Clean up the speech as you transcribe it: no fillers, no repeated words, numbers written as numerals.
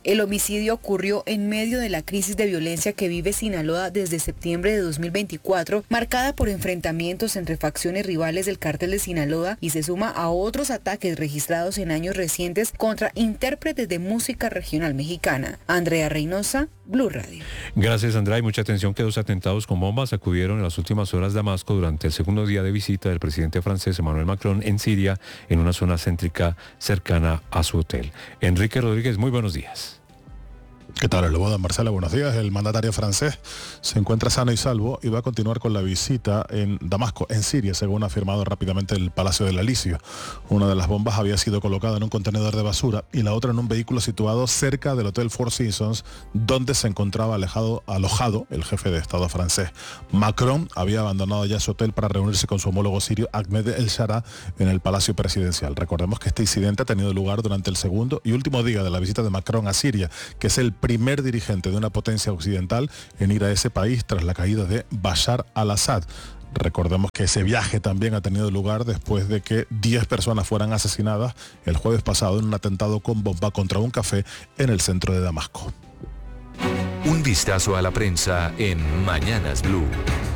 El homicidio ocurrió en medio de la crisis de violencia que vive Sinaloa desde septiembre de 2024, marcada por enfrentamientos entre facciones rivales del cártel de Sinaloa, y se suma a otros ataques registrados en años recientes contra intérpretes de música regional mexicana. Andrea Reynosa, Blue Radio. Gracias, Andrea. Y mucha atención que 2 atentados con bombas acudieron en las últimas horas a Damasco durante el segundo día de visita del presidente francés Emmanuel Macron en Siria, en una zona céntrica cercana a su hotel. Enrique Rodríguez, muy buenos días. ¿Qué tal, Loboda? Marcela, buenos días. El mandatario francés se encuentra sano y salvo y va a continuar con la visita en Damasco, en Siria, según ha afirmado rápidamente el Palacio del Alisio. Una de las bombas había sido colocada en un contenedor de basura y la otra en un vehículo situado cerca del Hotel Four Seasons, donde se encontraba alojado el jefe de Estado francés. Macron había abandonado ya su hotel para reunirse con su homólogo sirio Ahmed El-Shara en el Palacio Presidencial. Recordemos que este incidente ha tenido lugar durante el segundo y último día de la visita de Macron a Siria, que es el primer dirigente de una potencia occidental en ir a ese país tras la caída de Bashar al-Assad. Recordemos que ese viaje también ha tenido lugar después de que 10 personas fueran asesinadas el jueves pasado en un atentado con bomba contra un café en el centro de Damasco. Un vistazo a la prensa en Mañanas Blue.